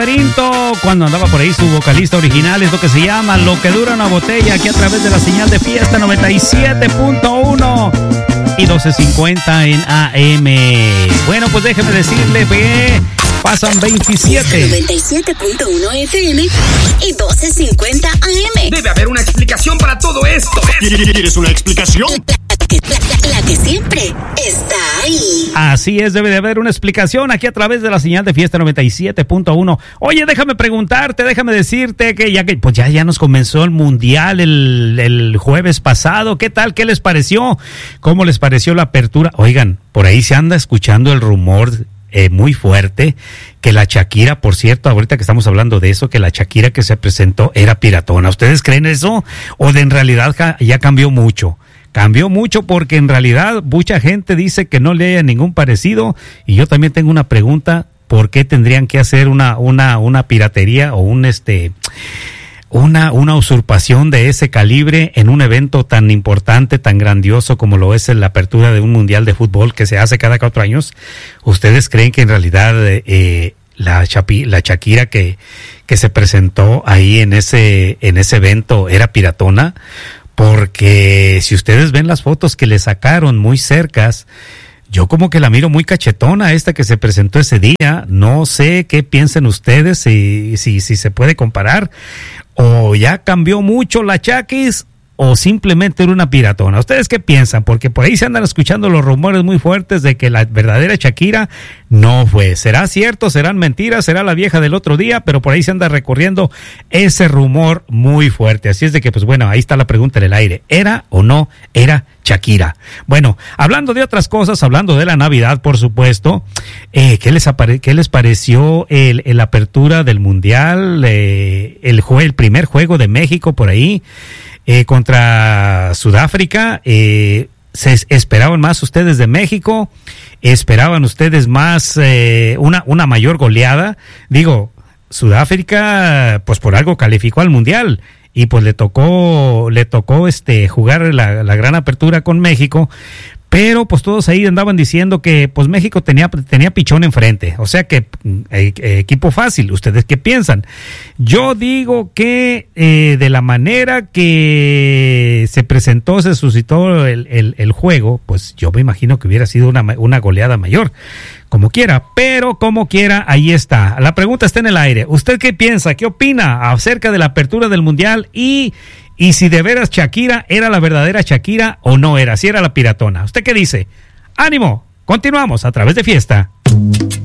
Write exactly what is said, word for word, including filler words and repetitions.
Laberinto, cuando andaba por ahí su vocalista original, es lo que se llama Lo que dura una botella, aquí a través de la señal de Fiesta noventa y siete punto uno y doce cincuenta en A M. Bueno, pues déjeme decirle que pasan veintisiete. noventa y siete punto uno F M y doce cincuenta A M. Debe haber una explicación para todo esto. ¿Quieres una explicación? La que, la, la, la que siempre está ahí. Así es, debe de haber una explicación aquí a través de la señal de Fiesta noventa y siete punto uno. Oye, déjame preguntarte, déjame decirte que ya que pues ya, ya nos comenzó el Mundial el, el jueves pasado. ¿Qué tal? ¿Qué les pareció? ¿Cómo les pareció la apertura? Oigan, por ahí se anda escuchando el rumor Eh, muy fuerte, que la Shakira, por cierto, ahorita que estamos hablando de eso, que la Shakira que se presentó era piratona. ¿Ustedes creen eso? ¿O de en realidad ja, ya cambió mucho? Cambió mucho porque en realidad mucha gente dice que no le haya ningún parecido, y yo también tengo una pregunta: ¿por qué tendrían que hacer una, una, una piratería o un este... Una, una usurpación de ese calibre en un evento tan importante, tan grandioso como lo es la apertura de un mundial de fútbol que se hace cada cuatro años? ¿Ustedes creen que en realidad eh, la, Chapi, la Shakira que, que se presentó ahí en ese, en ese evento era piratona? Porque si ustedes ven las fotos que le sacaron muy cercas, yo como que la miro muy cachetona esta que se presentó ese día. No sé qué piensen ustedes, si, si, si se puede comparar. ¿O ya cambió mucho la Shakis? ¿O simplemente era una piratona? ¿Ustedes qué piensan? Porque por ahí se andan escuchando los rumores muy fuertes de que la verdadera Shakira no fue. ¿Será cierto? ¿Serán mentiras? ¿Será la vieja del otro día? Pero por ahí se anda recorriendo ese rumor muy fuerte. Así es de que, pues bueno, ahí está la pregunta en el aire. ¿Era o no era Shakira? Bueno, hablando de otras cosas, hablando de la Navidad, por supuesto, eh, ¿qué les apare- qué les pareció el, el apertura del Mundial? Eh, el, jue- el primer juego de México por ahí, eh, contra Sudáfrica. Eh, ¿se esperaban más ustedes de México? ¿Esperaban ustedes más, eh, una, una mayor goleada? Digo, Sudáfrica, pues por algo calificó al Mundial, y pues le tocó, le tocó este jugar la, la gran apertura con México, pero pues todos ahí andaban diciendo que pues México tenía, tenía pichón enfrente, o sea que eh, equipo fácil. ¿Ustedes qué piensan? Yo digo que eh, de la manera que se presentó, se suscitó el, el, el juego, pues yo me imagino que hubiera sido una, una goleada mayor. Como quiera, pero como quiera, ahí está. La pregunta está en el aire. ¿Usted qué piensa? ¿Qué opina acerca de la apertura del Mundial? Y, y si de veras Shakira era la verdadera Shakira o no era, si era la piratona. ¿Usted qué dice? ¡Ánimo! Continuamos a través de Fiesta.